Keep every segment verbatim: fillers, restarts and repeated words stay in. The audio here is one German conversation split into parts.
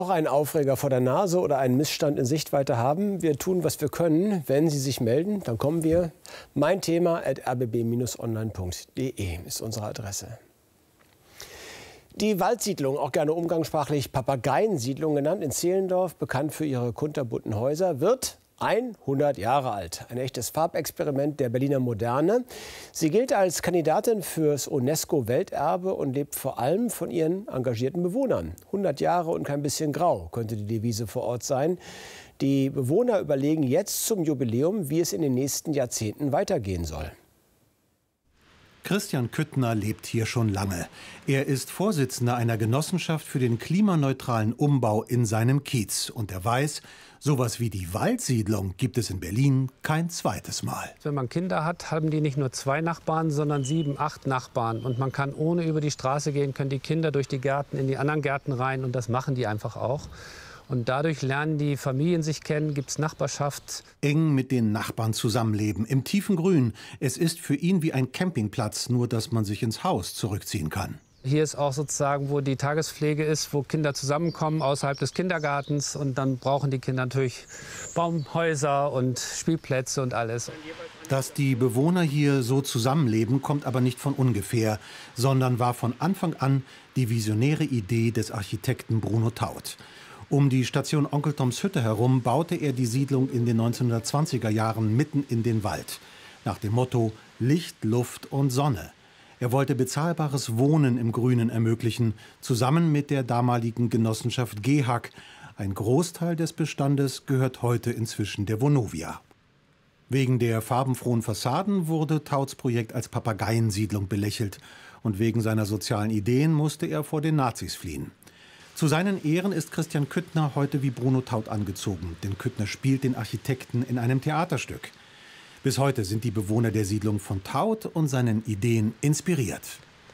Noch einen Aufreger vor der Nase oder einen Missstand in Sichtweite haben. Wir tun, was wir können. Wenn Sie sich melden, dann kommen wir. Mein Thema at r b b Bindestrich online punkt de ist unsere Adresse. Die Waldsiedlung, auch gerne umgangssprachlich Papageiensiedlung genannt, in Zehlendorf, bekannt für ihre kunterbunten Häuser, wird hundert Jahre alt. Ein echtes Farbexperiment der Berliner Moderne. Sie gilt als Kandidatin fürs UNESCO-Welterbe und lebt vor allem von ihren engagierten Bewohnern. hundert Jahre und kein bisschen grau, könnte die Devise vor Ort sein. Die Bewohner überlegen jetzt zum Jubiläum, wie es in den nächsten Jahrzehnten weitergehen soll. Christian Küttner lebt hier schon lange. Er ist Vorsitzender einer Genossenschaft für den klimaneutralen Umbau in seinem Kiez. Und er weiß, sowas wie die Waldsiedlung gibt es in Berlin kein zweites Mal. Wenn man Kinder hat, haben die nicht nur zwei Nachbarn, sondern sieben, acht Nachbarn. Und man kann ohne über die Straße gehen, können die Kinder durch die Gärten in die anderen Gärten rein. Und das machen die einfach auch. Und dadurch lernen die Familien sich kennen, gibt es Nachbarschaft. Eng mit den Nachbarn zusammenleben, im tiefen Grün. Es ist für ihn wie ein Campingplatz, nur dass man sich ins Haus zurückziehen kann. Hier ist auch sozusagen, wo die Tagespflege ist, wo Kinder zusammenkommen außerhalb des Kindergartens. Und dann brauchen die Kinder natürlich Baumhäuser und Spielplätze und alles. Dass die Bewohner hier so zusammenleben, kommt aber nicht von ungefähr, sondern war von Anfang an die visionäre Idee des Architekten Bruno Taut. Um die Station Onkel Toms Hütte herum baute er die Siedlung in den neunzehnhundertzwanziger Jahren mitten in den Wald. Nach dem Motto Licht, Luft und Sonne. Er wollte bezahlbares Wohnen im Grünen ermöglichen, zusammen mit der damaligen Genossenschaft G E H K. Ein Großteil des Bestandes gehört heute inzwischen der Vonovia. Wegen der farbenfrohen Fassaden wurde Tauts Projekt als Papageiensiedlung belächelt. Und wegen seiner sozialen Ideen musste er vor den Nazis fliehen. Zu seinen Ehren ist Christian Küttner heute wie Bruno Taut angezogen, denn Küttner spielt den Architekten in einem Theaterstück. Bis heute sind die Bewohner der Siedlung von Taut und seinen Ideen inspiriert.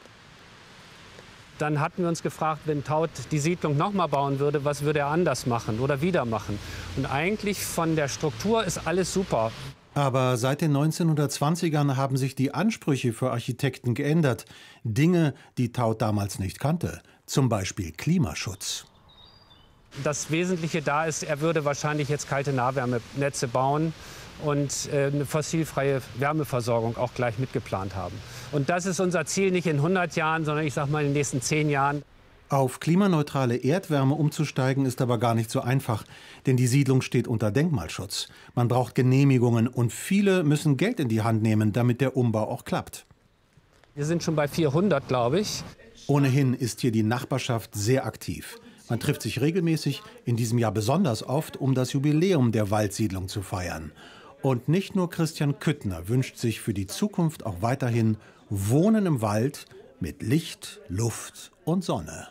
Dann hatten wir uns gefragt, wenn Taut die Siedlung noch mal bauen würde, was würde er anders machen oder wieder machen? Und eigentlich von der Struktur ist alles super. Aber seit den neunzehnhundertzwanzigern haben sich die Ansprüche für Architekten geändert. Dinge, die Taut damals nicht kannte. Zum Beispiel Klimaschutz. Das Wesentliche da ist, er würde wahrscheinlich jetzt kalte Nahwärmenetze bauen und äh, eine fossilfreie Wärmeversorgung auch gleich mitgeplant haben. Und das ist unser Ziel, nicht in hundert Jahren, sondern ich sag mal in den nächsten zehn Jahren. Auf klimaneutrale Erdwärme umzusteigen ist aber gar nicht so einfach, denn die Siedlung steht unter Denkmalschutz. Man braucht Genehmigungen und viele müssen Geld in die Hand nehmen, damit der Umbau auch klappt. Wir sind schon bei vierhundert, glaube ich. Ohnehin ist hier die Nachbarschaft sehr aktiv. Man trifft sich regelmäßig, in diesem Jahr besonders oft, um das Jubiläum der Waldsiedlung zu feiern. Und nicht nur Christian Küttner wünscht sich für die Zukunft auch weiterhin Wohnen im Wald mit Licht, Luft und Sonne.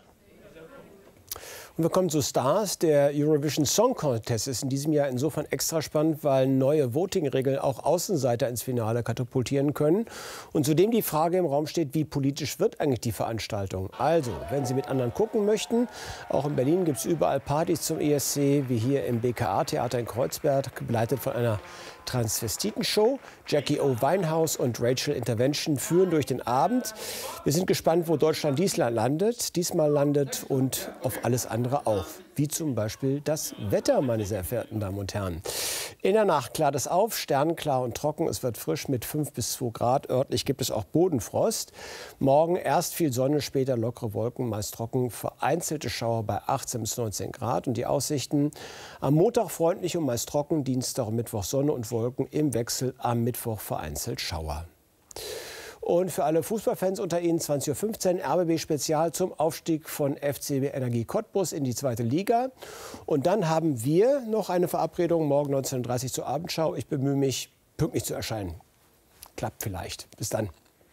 Und wir kommen zu Stars. Der Eurovision Song Contest ist in diesem Jahr insofern extra spannend, weil neue Voting-Regeln auch Außenseiter ins Finale katapultieren können. Und zudem die Frage im Raum steht, wie politisch wird eigentlich die Veranstaltung? Also, wenn Sie mit anderen gucken möchten, auch in Berlin gibt es überall Partys zum E S C, wie hier im B K A-Theater in Kreuzberg, begleitet von einer Transvestitenshow. Jackie O. Winehouse und Rachel Intervention führen durch den Abend. Wir sind gespannt, wo Deutschland diesmal landet, diesmal landet und auf alles andere auch. Wie zum Beispiel das Wetter, meine sehr verehrten Damen und Herren. In der Nacht klart es auf, sternklar und trocken. Es wird frisch mit fünf bis zwei Grad. Örtlich gibt es auch Bodenfrost. Morgen erst viel Sonne, später lockere Wolken, meist trocken. Vereinzelte Schauer bei achtzehn bis neunzehn Grad. Und die Aussichten am Montag freundlich und meist trocken. Dienstag und Mittwoch Sonne und Wolken im Wechsel. Am Mittwoch vereinzelt Schauer. Und für alle Fußballfans unter Ihnen zwanzig Uhr fünfzehn R B B-Spezial zum Aufstieg von F C Energie Cottbus in die zweite Liga. Und dann haben wir noch eine Verabredung morgen neunzehn Uhr dreißig zur Abendschau. Ich bemühe mich, pünktlich zu erscheinen. Klappt vielleicht. Bis dann.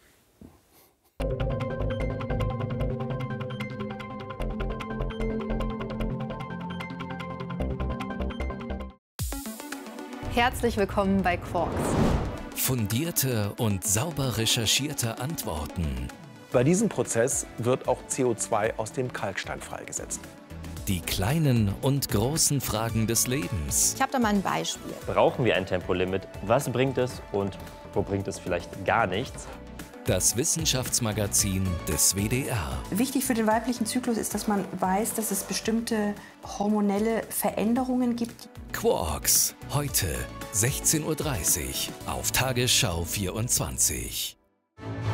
Herzlich willkommen bei Quarks. Fundierte und sauber recherchierte Antworten. Bei diesem Prozess wird auch C O zwei aus dem Kalkstein freigesetzt. Die kleinen und großen Fragen des Lebens. Ich habe da mal ein Beispiel. Brauchen wir ein Tempolimit? Was bringt es und wo bringt es vielleicht gar nichts? Das Wissenschaftsmagazin des W D R. Wichtig für den weiblichen Zyklus ist, dass man weiß, dass es bestimmte hormonelle Veränderungen gibt. Quarks, heute sechzehn Uhr dreißig auf Tagesschau vierundzwanzig.